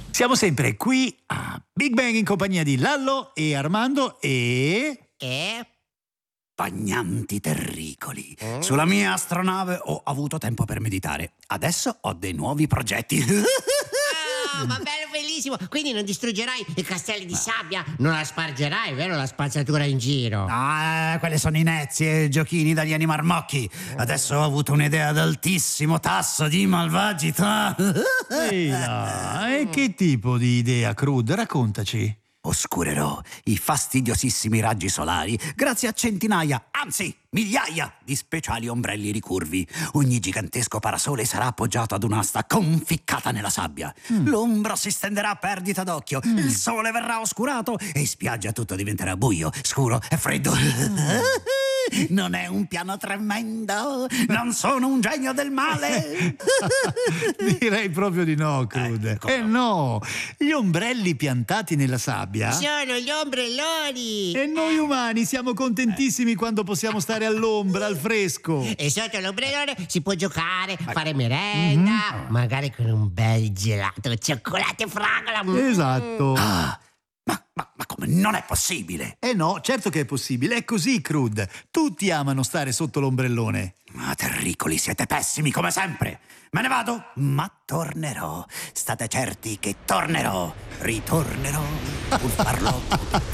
Siamo sempre qui a Big Bang in compagnia di Lallo e Armando e... Bagnanti terricoli. Sulla mia astronave ho avuto tempo per meditare. Adesso ho dei nuovi progetti. Oh, ma bello, bellissimo. Quindi non distruggerai i castelli di sabbia, non la spargerai, vero, la spazzatura in giro? Quelle sono inezie e giochini dagli animarmocchi. Adesso ho avuto un'idea ad altissimo tasso di malvagità. Ehi là, e che tipo di idea, Crud? Raccontaci. Oscurerò i fastidiosissimi raggi solari grazie a centinaia, anzi migliaia di speciali ombrelli ricurvi. Ogni gigantesco parasole sarà appoggiato ad un'asta conficcata nella sabbia. L'ombra si stenderà a perdita d'occhio, il sole verrà oscurato e in spiaggia tutto diventerà buio, scuro e freddo. Non è un piano tremendo? Non sono un genio del male? Direi proprio di no, Crud. No, gli ombrelli piantati nella sabbia. Sono gli ombrelloni. E noi umani siamo contentissimi quando possiamo stare all'ombra, al fresco. E sotto l'ombrellone si può giocare, fare merenda, magari con un bel gelato, cioccolato e fragola. Esatto. Ma come? Non è possibile! No, certo che è possibile, è così, Crud. Tutti amano stare sotto l'ombrellone. Ma terricoli, siete pessimi come sempre. Me ne vado, ma tornerò. State certi che tornerò. Ritornerò. Farlo